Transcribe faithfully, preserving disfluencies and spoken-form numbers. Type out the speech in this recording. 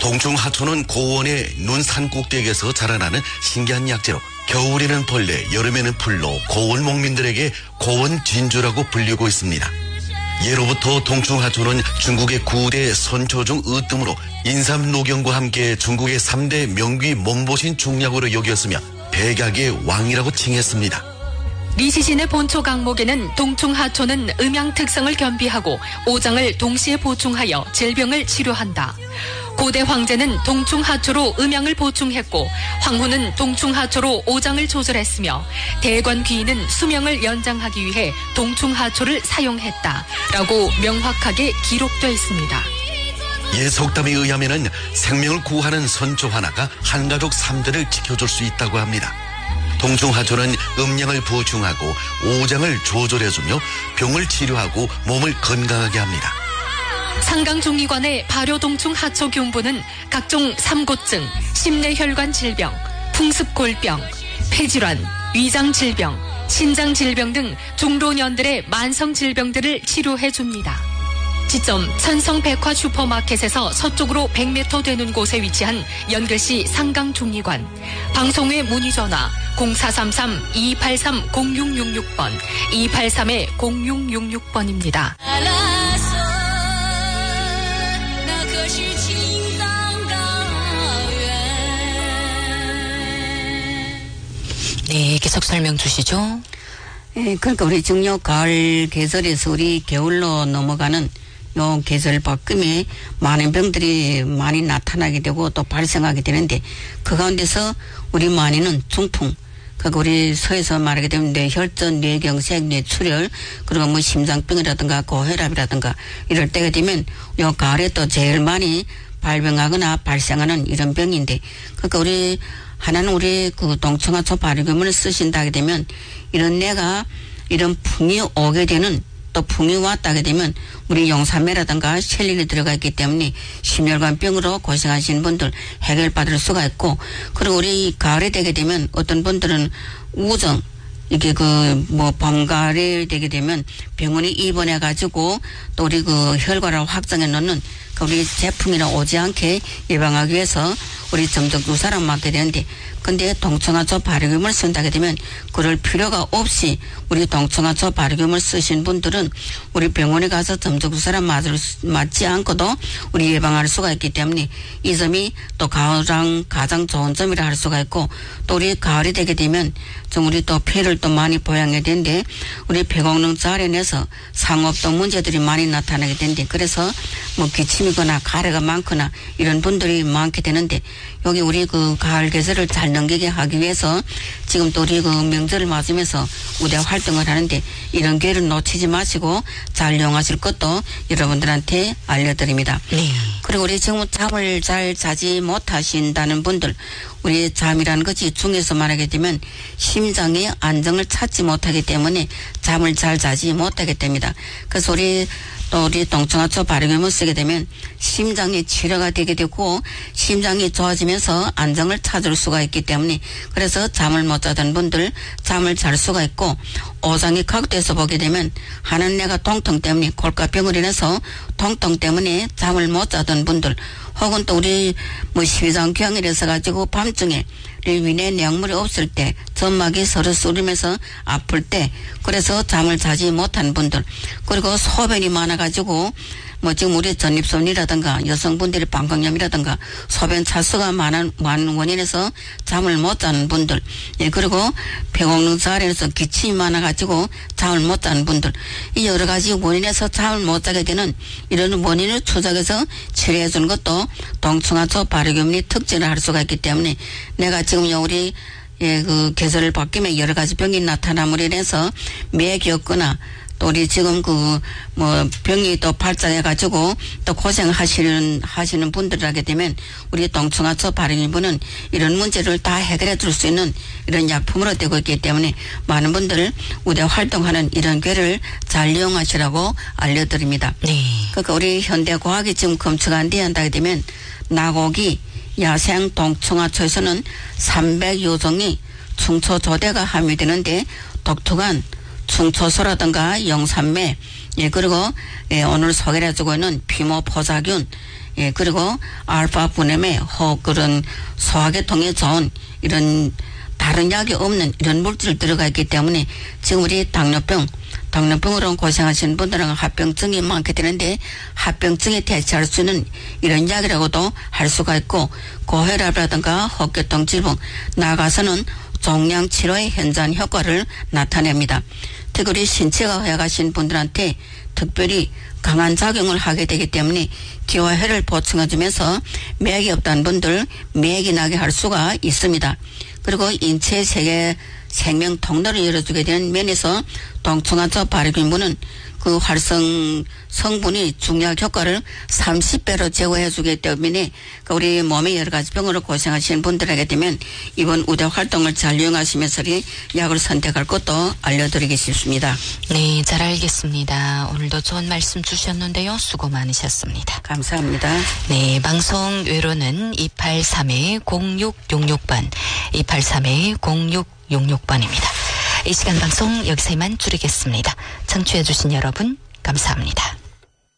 동충하초는 고원의 눈산 꼭대기에서 자라나는 신기한 약재로 겨울에는 벌레, 여름에는 풀로 고원 목민들에게 고원 진주라고 불리고 있습니다. 예로부터 동충하초는 중국의 구대 선초 중 으뜸으로 인삼노경과 함께 중국의 삼대 명귀 몸보신 중약으로 여겼으며 백약의 왕이라고 칭했습니다. 리시신의 본초 강목에는 동충하초는 음양 특성을 겸비하고 오장을 동시에 보충하여 질병을 치료한다. 고대 황제는 동충하초로 음양을 보충했고 황후는 동충하초로 오장을 조절했으며 대관 귀인은 수명을 연장하기 위해 동충하초를 사용했다라고 명확하게 기록되어 있습니다. 예속담에 의하면은 생명을 구하는 선초 하나가 한가족 삼대를 지켜줄 수 있다고 합니다. 동충하초는 음양을 보충하고 오장을 조절해주며 병을 치료하고 몸을 건강하게 합니다. 상강종리관의 발효동충하초 교부는 각종 삼고증, 심내혈관 질병, 풍습골병, 폐질환, 위장질병, 신장질병 등 중老년들의 만성질병들을 치료해줍니다. 지점 천성백화 슈퍼마켓에서 서쪽으로 백 미터 되는 곳에 위치한 연결시 상강종리관. 방송외 문의전화 공사삼삼 이팔삼 공육육육 번 이팔삼 공육육육 번입니다. 네, 계속 설명 주시죠. 예, 그러니까 우리 지금 요 가을 계절에서 우리 겨울로 넘어가는 요 계절 바꿈에 많은 병들이 많이 나타나게 되고 또 발생하게 되는데 그 가운데서 우리 많이는 중풍, 그러니까 우리 서에서 말하게 되면 뇌혈전, 뇌경색, 뇌출혈, 그리고 뭐 심장병이라든가 고혈압이라든가 이럴 때가 되면 요 가을에 또 제일 많이 발병하거나 발생하는 이런 병인데, 그러니까 우리 하나는 우리 그 동충하초 발효금을 쓰신다 하게 되면 이런 내가 이런 풍이 오게 되는, 또 풍이 왔다 하게 되면 우리 용산매라든가 셀린이 들어가 있기 때문에 심혈관병으로 고생하시는 분들 해결받을 수가 있고, 그리고 우리 가을에 되게 되면 어떤 분들은 우정, 이게 그 뭐 봄가을에 되게 되면 병원에 입원해 가지고 또 우리 그 혈관을 확장해 놓는 그 우리 제품이나 오지 않게 예방하기 위해서 우리 점적두 사람 맡게 되는데, 근데 동충하초 발효금을 쓴다게 되면 그럴 필요가 없이 우리 동충하초 발효금을 쓰신 분들은 우리 병원에 가서 점적두 사람 맞을, 맞지 않고도 우리 예방할 수가 있기 때문에 이 점이 또 가장 가장 좋은 점이라 할 수가 있고, 또 우리 가을이 되게 되면 좀 우리 또 폐를 또 많이 보양해야 되는데 우리 폐功능 자련에서 상업동 문제들이 많이 나타나게 되는데, 그래서 뭐 기침이거나 가래가 많거나 이런 분들이 많게 되는데, 여기 우리 그 가을 계절을 잘 넘기게 하기 위해서 지금 또 우리 그 명절을 맞으면서 우대 활동을 하는데 이런 기회를 놓치지 마시고 잘 이용하실 것도 여러분들한테 알려드립니다. 네. 그리고 우리 지금 잠을 잘 자지 못하신다는 분들, 우리 잠이라는 것이 중에서 말하게 되면 심장의 안정을 찾지 못하기 때문에 잠을 잘 자지 못하게 됩니다. 그래서 우리 또 우리 동충하초 발효금을 쓰게 되면 심장이 치료가 되게 되고 심장이 좋아지면서 안정을 찾을 수가 있기 때문에, 그래서 잠을 못 자던 분들 잠을 잘 수가 있고, 오장이 각도에서 보게 되면 하는 내가 통통 때문에 골가병을 인해서 통통 때문에 잠을 못 자던 분들, 혹은 또 우리 뭐 시장경이라서 가지고 밤중에 위내 내용물이 없을 때 점막이 서로 쏠리면서 아플 때 그래서 잠을 자지 못한 분들, 그리고 소변이 많아가지고 뭐 지금 우리 전립선이라든가 여성분들이 방광염이라든가 소변 차수가 많은, 많은 원인에서 잠을 못 자는 분들, 예, 그리고 폐功능 자련에서 기침이 많아가지고 잠을 못 자는 분들, 이 여러 가지 원인에서 잠을 못 자게 되는 이런 원인을 추적해서 치료해 주는 것도 동충하초 발효금이 특징을 할 수가 있기 때문에, 내가 지금요 우리 예, 그 계절을 바뀌면 여러 가지 병이 나타남으로 인해서 맥이 없거나 또 우리 지금 그 뭐 병이 또 발작해가지고 또 고생하시는 하시는 분들하게 되면 우리 동충하초 발효금은 이런 문제를 다 해결해 줄 수 있는 이런 약품으로 되고 있기 때문에 많은 분들 우대 활동하는 이런 기회를 잘 이용하시라고 알려드립니다. 네. 그러니까 우리 현대 과학이 지금 검증 안 돼야 한다게 되면 나고기 야생 동충하초에서는 삼백여 종이 충초조대가 함유되는데 독특한 충초소라든가 영산매, 예, 그리고 예, 오늘 소개를 해주고 있는 피모포자균, 예, 그리고 알파 분해매 혹 그런 소화계통에 좋은 이런 다른 약이 없는 이런 물질 들어가 있기 때문에 지금 우리 당뇨병, 당뇨병으로 고생하시는 분들은 합병증이 많게 되는데 합병증에 대처할 수 있는 이런 약이라고도 할 수가 있고 고혈압이라든가 혹계통 질병 나아가서는 종양 치료의 현저한 효과를 나타냅니다. 특히 우리 신체가 허약하신 분들한테 특별히 강한 작용을 하게 되기 때문에 기와 혈을 보충해주면서 맥이 없다는 분들 맥이 나게 할 수가 있습니다. 그리고 인체 세계 생명 통로를 열어주게 되는 면에서 동충하초 발효균분은 그 활성 성분이 중요한 효과를 삼십 배로 제거해주기 때문에 우리 몸의 여러 가지 병으로 고생하시는 분들에게 되면 이번 우대 활동을 잘 이용하시면서 약을 선택할 것도 알려드리겠습니다. 네, 잘 알겠습니다. 오늘도 좋은 말씀 주셨는데요. 수고 많으셨습니다. 감사합니다. 네, 방송 외로는 이팔삼 공육육육 번, 이팔삼 공육육육 번입니다. 이 시간 방송 여기서 이만 줄이겠습니다. 청취해주신 여러분 감사합니다.